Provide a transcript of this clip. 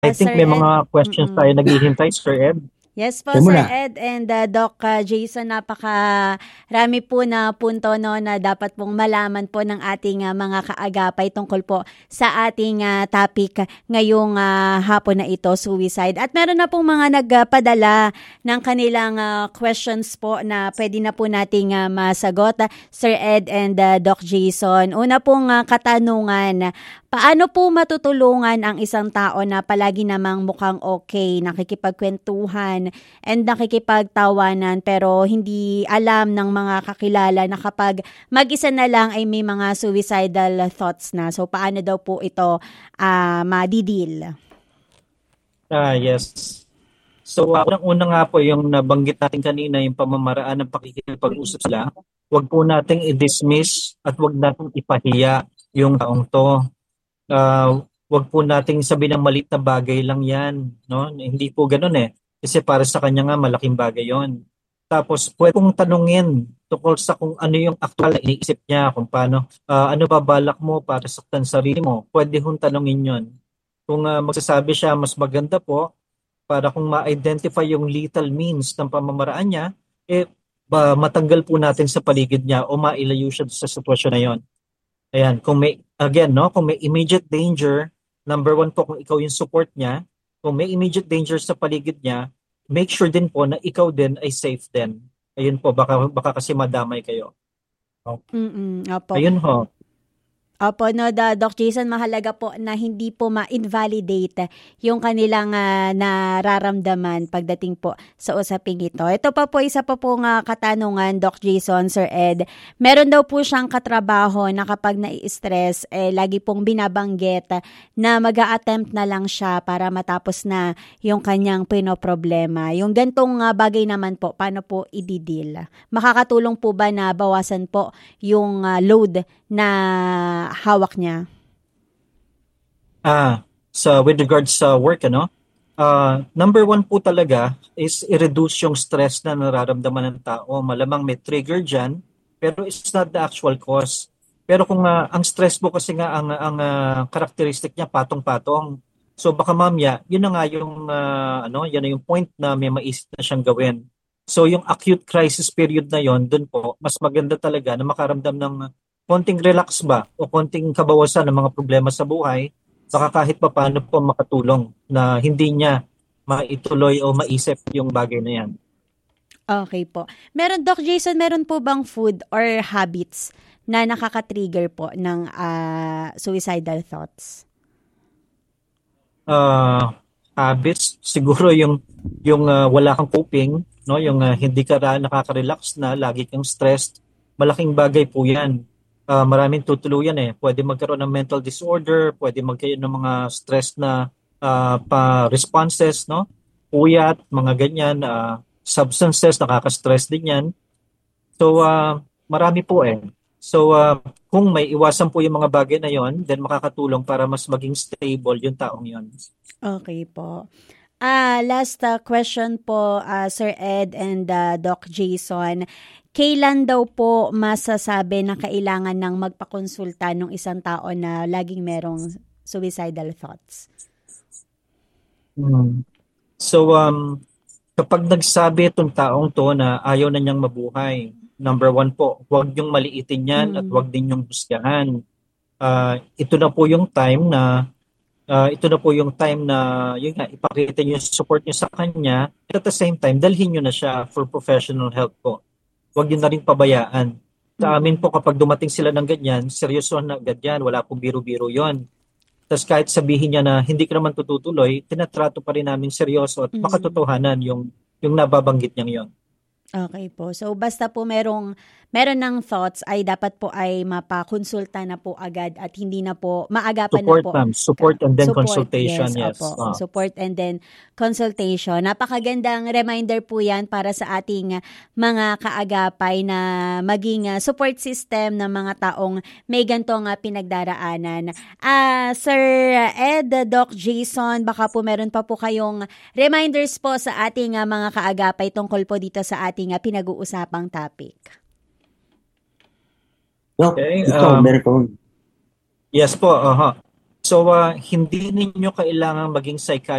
I think Sir may Ed. mga questions tayo Mm. naghihintay, Sir Ed. Yes po, Kayo Sir muna. Ed and Doc Jason, napakarami po na punto no na dapat pong malaman po ng ating mga kaagapay tungkol po sa ating topic ngayong hapon na ito, suicide. At meron na pong mga nagpadala ng kanilang questions po na pwede na po nating masagot, Sir Ed and Doc Jason. Una pong katanungan, paano po matutulungan ang isang tao na palagi namang mukhang okay, nakikipagkwentuhan, and nakikipagtawanan pero hindi alam ng mga kakilala na kapag mag-isa na lang ay may mga suicidal thoughts na. So, paano daw po ito madidil? Yes. So, unang-una nga po yung nabanggit natin kanina, yung pamamaraan ng pakikipag-usap sila. Huwag po nating i-dismiss at huwag nating ipahiya yung taong to. Huwag po nating sabihin ng maliit na bagay lang yan. No? Hindi po ganun eh. Kasi para sa kanya nga malaking bagay yon. Tapos pwede kong tanungin tungkol sa kung ano yung actual na iniisip niya, kung paano, ano ba balak mo para saktan sarili mo. Pwede kong tanungin yon. Kung magsasabi siya, mas maganda po para kung ma-identify yung lethal means ng pamamaraan niya, matanggal po natin sa paligid niya o mailayo siya sa sitwasyon na yon. Ayan, kung may, again, no, kung may immediate danger, number one po kung ikaw yung support niya, kung may immediate danger sa paligid niya, make sure din po na ikaw din ay safe din. Ayun po, baka kasi madamay kayo. Opo. Ayun ho. Opo, no, Doc Jason, mahalaga po na hindi po ma-invalidate yung kanilang nararamdaman pagdating po sa usaping ito. Ito pa po, isa pa po nga katanungan, Doc Jason, Sir Ed. Meron daw po siyang katrabaho na kapag nai-stress, lagi pong binabanggit na mag-a-attempt na lang siya para matapos na yung kanyang pinoproblema. Yung gantong bagay naman po, paano po ididil? Makakatulong po ba na bawasan po yung load na hawak niya? With regards sa work, number one po talaga is i-reduce yung stress na nararamdaman ng tao. Malamang may trigger dyan, pero it's not the actual cause. Pero kung ang stress po kasi nga ang characteristic niya patong-patong. So baka mamaya, yun na nga yung yan na yung point na may maisip na siyang gawin. So yung acute crisis period na yon, dun po mas maganda talaga na makaramdam ng konting relax ba o konting kabawasan ng mga problema sa buhay, baka kahit pa paano po makatulong na hindi niya maituloy o maisip yung bagay na yan. Okay po. Doc Jason, meron po bang food or habits na nakaka-trigger po ng suicidal thoughts? Habits, siguro yung wala kang coping, no, yung hindi ka nakaka-relax na, lagi kang stressed, malaking bagay po yan. Maraming tutuluyan eh. Pwede magkaroon ng mental disorder, pwede magkaroon ng mga stress na responses, no? Puyat, mga ganyan, substances, nakaka-stress din yan. So, marami po eh. So, kung may iwasan po yung mga bagay na yon, then makakatulong para mas maging stable yung taong yon. Okay po. Last question po, Sir Ed and Doc Jason. Kailan daw po masasabi na kailangan ng magpakonsulta ng isang tao na laging merong suicidal thoughts? So, kapag nagsabi itong taong to na ayaw na niyang mabuhay, number one po, huwag niyong maliitin yan at huwag din niyong husgahan. Ito na po yung time na yun nga, ipakita niyo yung support niyo sa kanya, at the same time, dalhin niyo na siya for professional help po. Huwag niyo na rin pabayaan. Sa amin po, kapag dumating sila ng ganyan, seryoso na agad yan, wala pong biro-biro yon. Tapos kahit sabihin niya na hindi ka naman tutuloy, tinatrato pa rin namin seryoso at makatotohanan yung nababanggit niyang yon. Okay po. So basta po meron ng thoughts ay dapat po ay mapakonsulta na po agad at hindi na po maagapan Support, na po. ma'am. Support and then Support, consultation. Yes. Opo. Support and then consultation. Napakagandang reminder po yan para sa ating mga kaagapay na maging support system ng mga taong may gantong pinagdaraanan. Sir Ed, Doc Jason, baka po meron pa po kayong reminders po sa ating mga kaagapay tungkol po dito sa ating pinag-uusapang topic. Okay. Ikaw, meron kang... Yes po. So, hindi ninyo kailangan maging psychiatrist